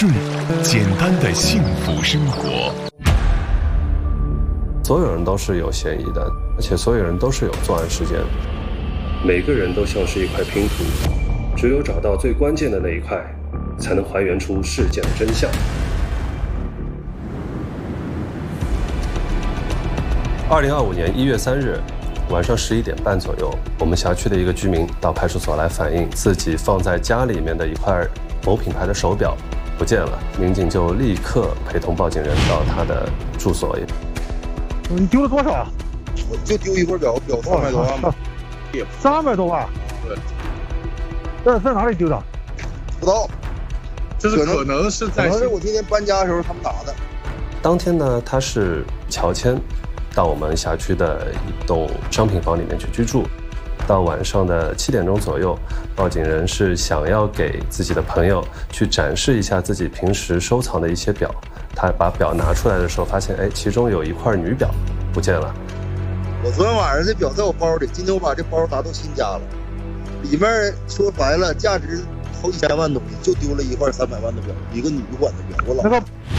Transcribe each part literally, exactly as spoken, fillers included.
顺简单的幸福生活。 所有人都是有嫌疑的，而且所有人都是有作案时间。每个人都像是一块拼图，只有找到最关键的那一块，才能还原出事件的真相。二零二五年一月三日晚上十一点半左右，我们辖区的一个居民到派出所来反映，自己放在家里面的一块某品牌的手表不见了。民警就立刻陪同报警人到他的住所。 你丢了多少啊？ 我就丢一块表，表三百多万吧。 三百多万？ 对。 在在哪里丢的？ 不知道， 就是可能是在， 可能是我今天搬家的时候他们打的。 当天呢，他是乔迁到我们辖区的一栋商品房里面去居住。到晚上的七点钟左右，报警人是想要给自己的朋友去展示一下自己平时收藏的一些表。他把表拿出来的时候，发现哎，其中有一块女表不见了。 我昨天晚上这表在我包里，今天我把这包拿到新家了，里面说白了价值好几千万东西，就丢了一块三百万的表，一个女款的表，我老。 那个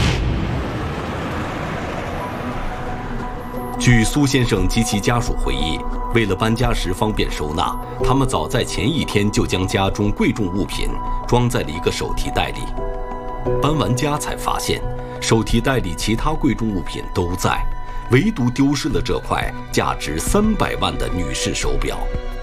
据苏先生及其家属回忆，为了搬家时方便收纳，他们早在前一天就将家中贵重物品装在了一个手提袋里。搬完家才发现，手提袋里其他贵重物品都在，唯独丢失了这块价值三百万的女士手表。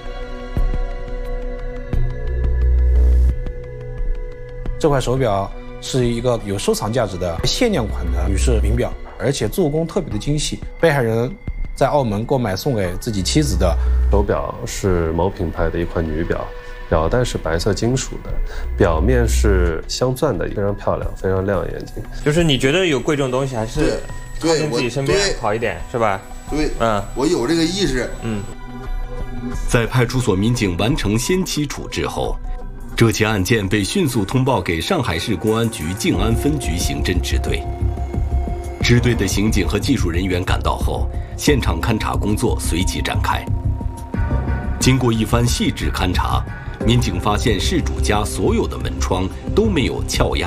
这块手表是一个有收藏价值的限量款的女士名表，而且做工特别的精细。被害人在澳门购买送给自己妻子的手表是某品牌的一块女表，表带是白色金属的，表面是镶钻的，非常漂亮，非常亮眼睛。 就是你觉得有贵重东西，还是靠近自己身边好一点，是吧？ 对， 嗯， 我有这个意识。 嗯， 在派出所民警完成先期处置后，这起案件被迅速通报给上海市公安局静安分局刑侦支队。支队的刑警和技术人员赶到后，现场勘查工作随即展开。经过一番细致勘查，民警发现事主家所有的门窗都没有撬压